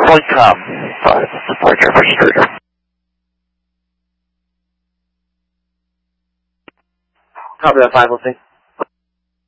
Starlink 5, departure for Streeter. Copy that 5, we'll see.